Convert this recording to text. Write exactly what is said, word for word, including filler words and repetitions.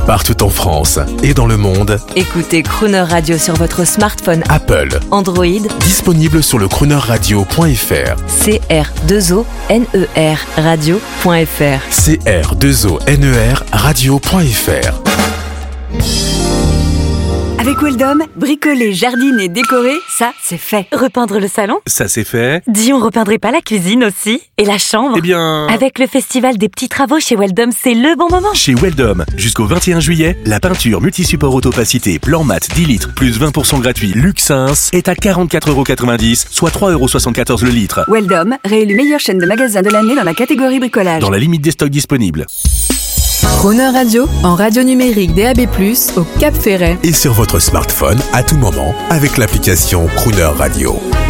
Partout en France et dans le monde, Écoutez Crooner Radio sur votre smartphone Apple, Android, disponible sur le crooner radio point f r. C R deux O N E R radio point f r. C R deux O N E R radio point f r. Avec Weldom, bricoler, jardiner, décorer, ça, c'est fait. Repeindre le salon? Ça c'est fait. Dis, on repeindrait pas la cuisine aussi? Et la chambre? Eh bien... Avec le festival des petits travaux chez Weldom, c'est le bon moment. Chez Weldom, jusqu'au vingt et un juillet, la peinture multisupport autopacité plan mat dix litres plus vingt pour cent gratuit Luxins est à quarante-quatre euros quatre-vingt-dix, soit trois euros soixante-quatorze le litre. Weldom, réélu meilleure chaîne de magasins de l'année dans la catégorie bricolage. Dans la limite des stocks disponibles. Crooner Radio, en radio numérique D A B plus, au Cap Ferret. Et sur votre smartphone à tout moment avec l'application Crooner Radio.